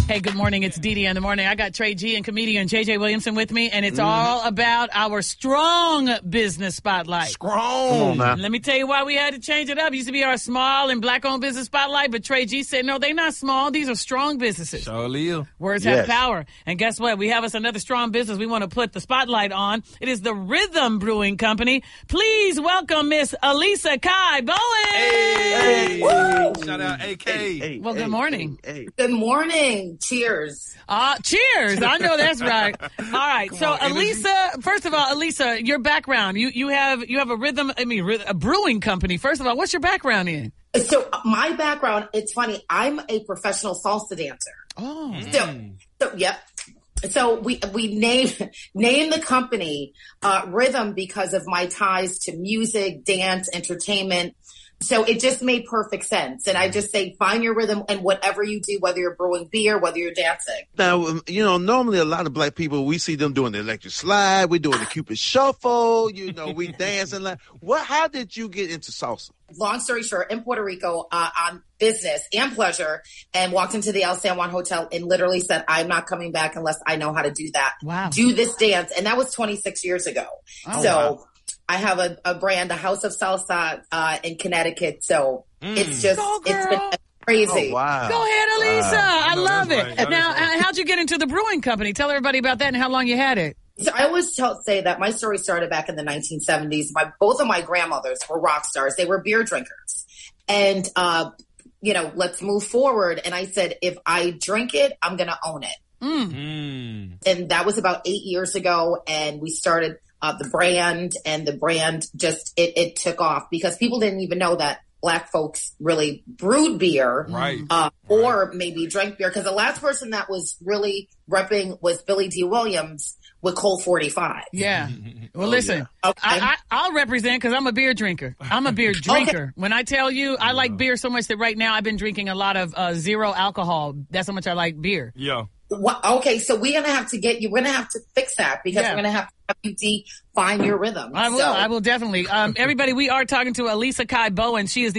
Hey, good morning. It's Dee Dee in the morning. I got Trey G and comedian JJ Williamson with me, and it's all about our strong business spotlight. Strong. Come on now. Let me tell you why we had to change it up. It used to be our small and black-owned business spotlight, but Trey G said, no, they're not small. These are strong businesses. Surely. Words have power. And guess what? We have us another strong business we want to put the spotlight on. It is the Rhythm Brewing Company. Please welcome Miss Elisa Kai Bowen. Hey. Woo. Shout out AK. Well, good morning. Good morning. Cheers. Cheers. I know that's right. All right. So, Elisa, first of all, Elisa, your background. You have a brewing company. First of all, what's your background in? So my background, it's funny. I'm a professional salsa dancer. Oh. So yep. So we named the company Rhythm because of my ties to music, dance, entertainment. So it just made perfect sense. And I just say, find your rhythm in whatever you do, whether you're brewing beer, whether you're dancing. Now, normally a lot of black people, we see them doing the electric slide. We're doing the Cupid shuffle. We dancing. How did you get into salsa? Long story short, in Puerto Rico, on business and pleasure, and walked into the El San Juan Hotel and literally said, I'm not coming back unless I know how to do that. Wow. Do this dance. And that was 26 years ago. Oh, so wow. I have a brand, the House of Salsa, in Connecticut. So it's just, it's been crazy. Oh, wow. Go ahead, Elisa. Wow. I love it. Right. Now, how'd you get into the brewing company? Tell everybody about that and how long you had it. So I always say that my story started back in the 1970s. Both of my grandmothers were rock stars. They were beer drinkers. And, let's move forward. And I said, if I drink it, I'm going to own it. And that was about 8 years ago. And we started the brand, and the brand just, it took off because people didn't even know that Black folks really brewed beer, Right. Or maybe drank beer. Because the last person that was really repping was Billy D. Williams with Colt 45. Yeah. Well, listen, yeah. Okay. I'll represent because I'm a beer drinker. I'm a beer drinker. Okay. When I tell you I like beer so much that right now I've been drinking a lot of zero alcohol. That's how much I like beer. Yeah. Well, okay, so we're going to have to we're going to have to fix that because we're going to have to find your rhythm. I will definitely. Everybody, we are talking to Elisa Kai Bowen. She is the